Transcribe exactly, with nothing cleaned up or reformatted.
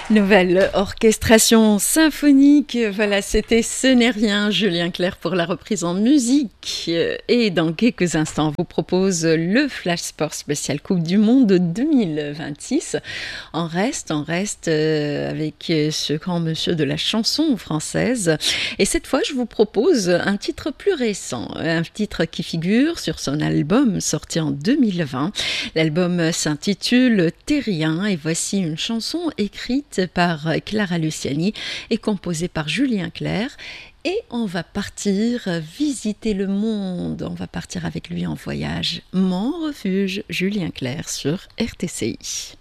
Nouvelle orchestration symphonique, voilà, c'était Ce n'est rien, Julien Clerc pour la reprise en musique. Et dans quelques instants, on vous propose le Flash Sport spécial Coupe du Monde deux mille vingt-six. On reste, on reste avec ce grand monsieur de la chanson française. Et cette fois, je vous propose un titre plus récent, un titre qui figure sur son album sorti en deux mille vingt. L'album s'intitule Terrien et voici une chanson écrite par Clara Luciani et composée par Julien Clerc. Et on va partir visiter le monde, on va partir avec lui en voyage. Mon refuge, Julien Clerc sur R T C I.